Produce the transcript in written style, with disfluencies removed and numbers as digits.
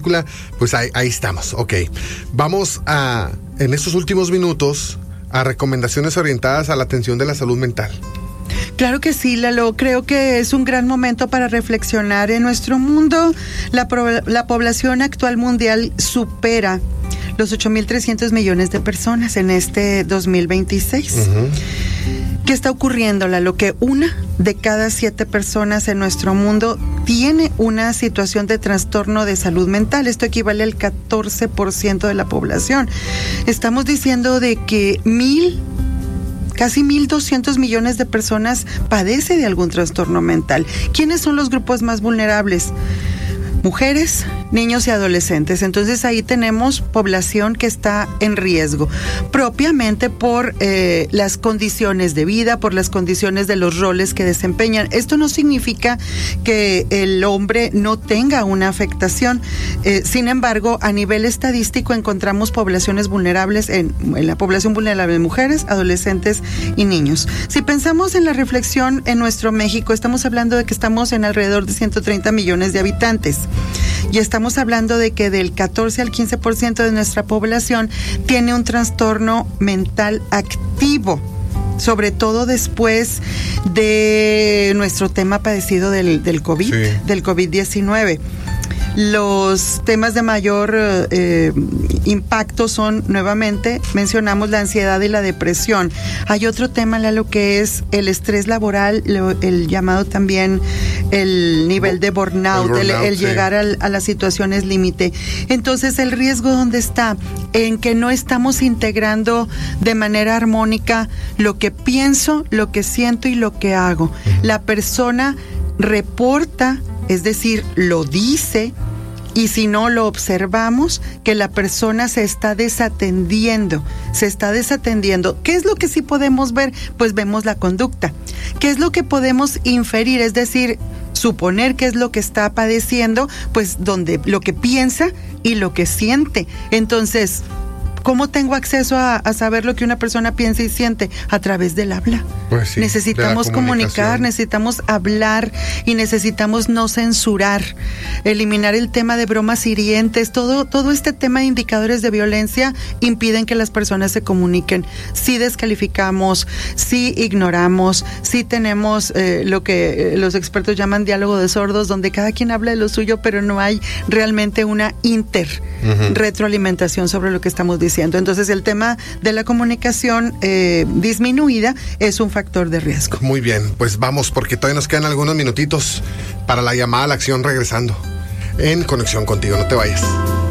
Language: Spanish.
Pues ahí estamos, ok. Vamos en estos últimos minutos, a recomendaciones orientadas a la atención de la salud mental. Claro que sí, Lalo. Creo que es un gran momento para reflexionar. En nuestro mundo, la población actual mundial supera los 8.300 millones de personas en este 2026. Uh-huh. ¿Qué está ocurriendo, Lalo? Que 1 de cada 7 personas en nuestro mundo tiene una situación de trastorno de salud mental. Esto equivale al 14% de la población. Estamos diciendo de que casi 1.200 millones de personas padecen de algún trastorno mental. ¿Quiénes son los grupos más vulnerables? Mujeres, niños y adolescentes. Entonces ahí tenemos población que está en riesgo, propiamente por las condiciones de vida, por las condiciones de los roles que desempeñan. Esto no significa que el hombre no tenga una afectación. Sin embargo, a nivel estadístico encontramos poblaciones vulnerables en la población vulnerable de mujeres, adolescentes y niños. Si pensamos en la reflexión en nuestro México, estamos hablando de que estamos en alrededor de 130 millones de habitantes. Y estamos hablando de que del 14 al 15% de nuestra población tiene un trastorno mental activo, sobre todo después de nuestro tema padecido del COVID, sí, del COVID-19. Los temas de mayor impacto son, nuevamente, mencionamos la ansiedad y la depresión. Hay otro tema, Lalo, que es el estrés laboral, el llamado también el nivel de burnout, el llegar a las situaciones límite. Entonces, ¿el riesgo dónde está? En que no estamos integrando de manera armónica lo que pienso, lo que siento y lo que hago. Uh-huh. La persona reporta, es decir, lo dice, y si no lo observamos, que la persona se está desatendiendo. ¿Qué es lo que sí podemos ver? Pues vemos la conducta. ¿Qué es lo que podemos inferir? Es decir, suponer qué es lo que está padeciendo, pues lo que piensa y lo que siente. Entonces, ¿cómo tengo acceso a saber lo que una persona piensa y siente? A través del habla. Pues sí, necesitamos comunicar, necesitamos hablar y necesitamos no censurar, eliminar el tema de bromas hirientes. Todo este tema de indicadores de violencia impiden que las personas se comuniquen. Si descalificamos, si ignoramos, si tenemos lo que los expertos llaman diálogo de sordos, donde cada quien habla de lo suyo, pero no hay realmente una retroalimentación sobre lo que estamos diciendo. Entonces, el tema de la comunicación disminuida es un factor de riesgo. Muy bien, pues vamos, porque todavía nos quedan algunos minutitos para la llamada a la acción regresando en Conexión Contigo. No te vayas.